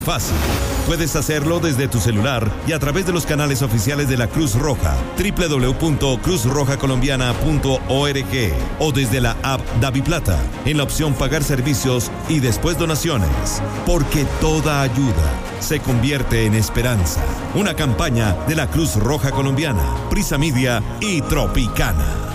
Fácil. Puedes hacerlo desde tu celular y a través de los canales oficiales de la Cruz Roja, www.cruzrojacolombiana.org o desde la app DaviPlata, en la opción Pagar servicios y después donaciones. Porque toda ayuda se convierte en esperanza. Una campaña de la Cruz Roja Colombiana, Prisa Media y Tropicana.